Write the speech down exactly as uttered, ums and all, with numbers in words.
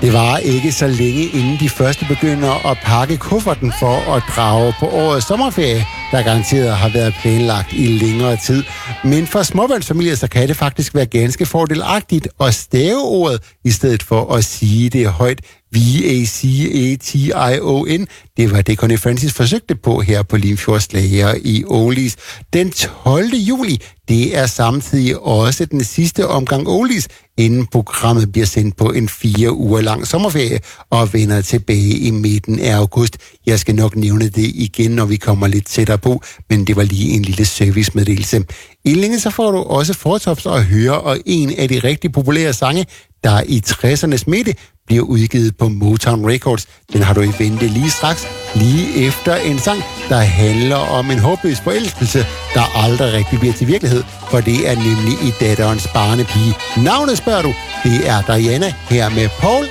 Det var ikke så længe, inden de første begynder at pakke kufferten for at drage på årets sommerferie, der garanteret har været planlagt i længere tid. Men for småbørnsfamilier, så kan det faktisk være ganske fordelagtigt at stave ordet, i stedet for at sige det højt. V A C A T I O N. Det var det, Connie Francis forsøgte på her på Limfjordslager i Oldies. Den tolvte juli, det er samtidig også den sidste omgang Oldies, inden programmet bliver sendt på en fire uger lang sommerferie og vender tilbage i midten af august. Jeg skal nok nævne det igen, når vi kommer lidt tættere på, men det var lige en lille servicemeddelelse. I længe så får du også fortops at høre, og en af de rigtig populære sange, der i tressernes midte bliver udgivet på Motown Records. Den har du i vente lige straks, lige efter en sang, der handler om en håbløs forelskelse, der aldrig rigtig bliver til virkelighed, for det er nemlig i datterens barnepige. Navnet spørger du, det er Diana her med Paul